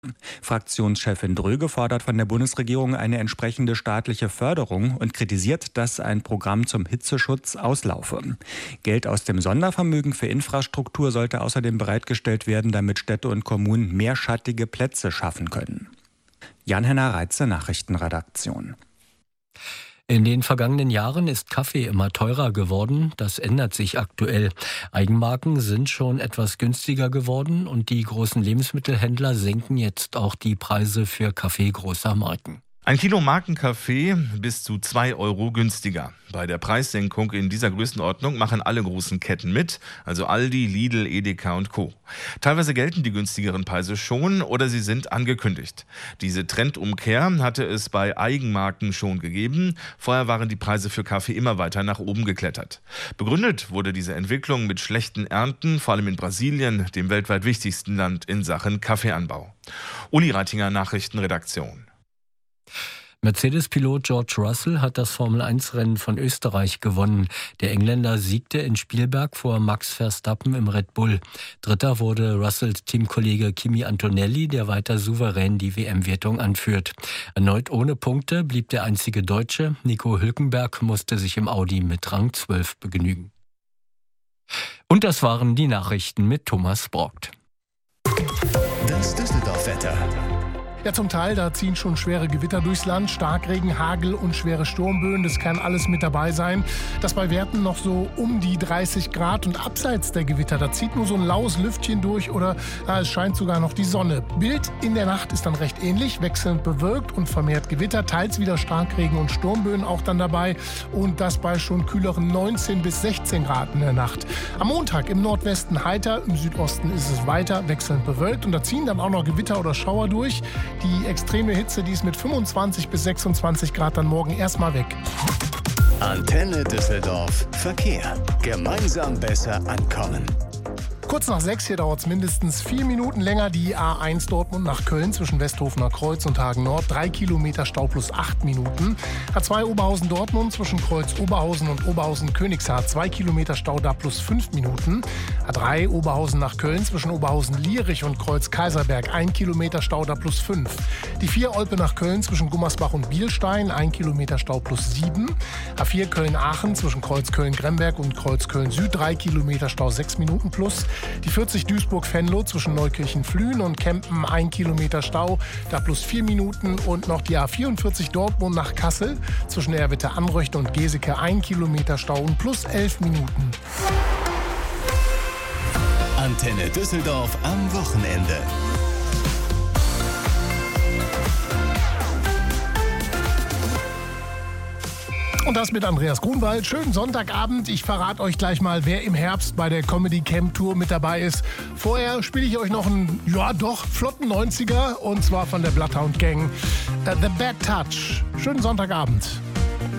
Fraktionschefin Dröge fordert von der Bundesregierung eine entsprechende staatliche Förderung und kritisiert, dass ein Programm zum Hitzeschutz auslaufe. Geld aus dem Sondervermögen für Infrastruktur sollte außerdem bereitgestellt werden, damit Städte und Kommunen mehr schattige Plätze schaffen können. Jan-Henner Reitze, Nachrichtenredaktion. In den vergangenen Jahren ist Kaffee immer teurer geworden. Das ändert sich aktuell. Eigenmarken sind schon etwas günstiger geworden und die großen Lebensmittelhändler senken jetzt auch die Preise für Kaffee großer Marken. Ein Kilo Markenkaffee bis zu 2 Euro günstiger. Bei der Preissenkung in dieser Größenordnung machen alle großen Ketten mit, also Aldi, Lidl, Edeka und Co. Teilweise gelten die günstigeren Preise schon oder sie sind angekündigt. Diese Trendumkehr hatte es bei Eigenmarken schon gegeben. Vorher waren die Preise für Kaffee immer weiter nach oben geklettert. Begründet wurde diese Entwicklung mit schlechten Ernten, vor allem in Brasilien, dem weltweit wichtigsten Land in Sachen Kaffeeanbau. Uli Reitinger, Nachrichtenredaktion. Mercedes-Pilot George Russell hat das Formel-1-Rennen von Österreich gewonnen. Der Engländer siegte in Spielberg vor Max Verstappen im Red Bull. Dritter wurde Russells Teamkollege Kimi Antonelli, der weiter souverän die WM-Wertung anführt. Erneut ohne Punkte blieb der einzige Deutsche. Nico Hülkenberg musste sich im Audi mit Rang 12 begnügen. Und das waren die Nachrichten mit Thomas Brockt. Das Düsseldorf-Wetter. Ja, zum Teil, da ziehen schon schwere Gewitter durchs Land, Starkregen, Hagel und schwere Sturmböen, das kann alles mit dabei sein. Das bei Werten noch so um die 30 Grad und abseits der Gewitter, da zieht nur so ein laues Lüftchen durch oder es scheint sogar noch die Sonne. Bild in der Nacht ist dann recht ähnlich, wechselnd bewölkt und vermehrt Gewitter, teils wieder Starkregen und Sturmböen auch dann dabei und das bei schon kühleren 19 bis 16 Grad in der Nacht. Am Montag im Nordwesten heiter, im Südosten ist es weiter wechselnd bewölkt und da ziehen dann auch noch Gewitter oder Schauer durch. Die extreme Hitze, die ist mit 25 bis 26 Grad dann morgen erstmal weg. Antenne Düsseldorf. Verkehr. Gemeinsam besser ankommen. Kurz nach 6, hier dauert es mindestens 4 Minuten länger. Die A1 Dortmund nach Köln zwischen Westhofener Kreuz und Hagen Nord. 3 Kilometer Stau plus 8 Minuten. A2 Oberhausen Dortmund zwischen Kreuz Oberhausen und Oberhausen Königshardt. 2 Kilometer Stau da plus 5 Minuten. A3 Oberhausen nach Köln zwischen Oberhausen Lierich und Kreuz Kaiserberg. 1 Kilometer Stau da plus 5. Die 4 Olpe nach Köln zwischen Gummersbach und Bielstein. 1 Kilometer Stau plus 7. A4 Köln-Aachen zwischen Kreuz Köln-Gremberg und Kreuz Köln-Süd. 3 Kilometer Stau 6 Minuten plus. Die 40 Duisburg-Venlo zwischen Neukirchen-Flühen und Kempen 1 Kilometer Stau, da plus 4 Minuten. Und noch die A44 Dortmund nach Kassel zwischen Erwitte-Anröchte und Geseke 1 Kilometer Stau und plus 11 Minuten. Antenne Düsseldorf am Wochenende. Und das mit Andreas Grunwald. Schönen Sonntagabend. Ich verrate euch gleich mal, wer im Herbst bei der Comedy Camp Tour mit dabei ist. Vorher spiele ich euch noch einen, flotten 90er. Und zwar von der Bloodhound Gang. The Bad Touch. Schönen Sonntagabend.